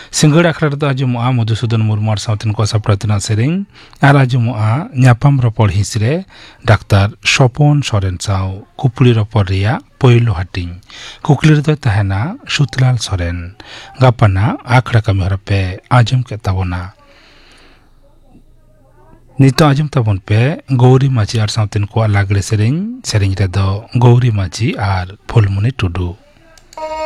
सिंगड़ आखड़ा ᱨᱮᱫᱚ ᱟᱸᱡᱚᱢᱚᱜᱼᱟ ᱢᱚᱫᱷᱩᱥূᱫᱚᱱ ᱢᱩᱨᱢᱩ ᱟᱨ ᱥᱟᱶᱛᱮᱱ ᱠᱚ ᱥᱟᱯᱲᱟᱣ ᱛᱮᱱᱟᱜ ᱥᱮᱨᱮᱧ ᱟᱨ ᱟᱸᱡᱚᱢᱚᱜᱼᱟ ᱧᱟᱯᱟᱢ ᱨᱚᱯᱚᱲ ᱦᱤᱸᱥ ᱨᱮ ᱰᱟᱠᱛᱟᱨ ᱥᱚᱯᱚᱱ ᱥᱚᱨᱮᱱ ᱥᱟᱶ ᱠᱩᱯᱲᱤ ᱨᱚᱯᱚᱲ ᱨᱮᱭᱟᱜ ᱯᱳᱭᱞᱳ ᱦᱟᱹᱴᱤᱧ ᱠᱩᱠᱞᱤ ᱨᱮᱫᱚ ᱛᱟᱦᱮᱱᱟ ᱥᱩᱛᱞᱟᱞ ᱥᱚᱨᱮᱱ ᱜᱟᱯᱟᱱᱟᱜ ᱟᱠᱷᱲᱟ ᱠᱟᱹᱢᱤ ᱦᱚᱨᱟ ᱯᱮ ᱟᱸᱡᱚᱢ ᱠᱮᱫ ᱛᱟᱵᱚᱱᱟ। नितो आजम तबन पे गौरी माझी और साउतेन को लागड़े सेरेंग रेदो गौरी माझी और फुलमुनी टुडू।